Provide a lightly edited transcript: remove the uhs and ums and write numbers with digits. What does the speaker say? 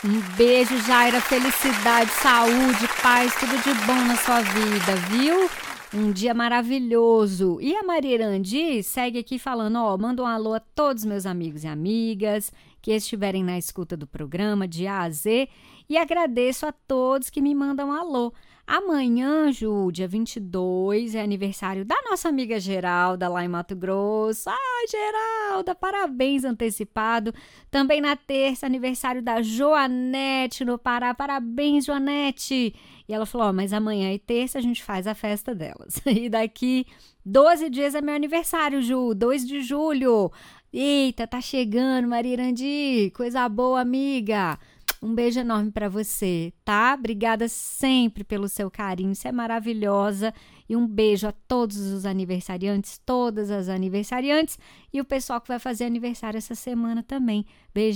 Um beijo, Jaira. Felicidade, saúde, paz, tudo de bom na sua vida, viu? Um dia maravilhoso. E a Maria Irandi segue aqui falando, manda um alô a todos meus amigos e amigas que estiverem na escuta do programa de A a Z e agradeço a todos que me mandam um alô. Amanhã, Ju, dia 22, é aniversário da nossa amiga Geralda, lá em Mato Grosso. Ai, Geralda, parabéns antecipado. Também na terça, aniversário da Joanete, no Pará. Parabéns, Joanete. E ela falou, mas amanhã e terça a gente faz a festa delas. E daqui 12 dias é meu aniversário, Ju, 2 de julho. Eita, tá chegando, Maria Irandi. Coisa boa, amiga. Um beijo enorme para você, tá? Obrigada sempre pelo seu carinho, você é maravilhosa. E um beijo a todos os aniversariantes, todas as aniversariantes e o pessoal que vai fazer aniversário essa semana também. Beijo.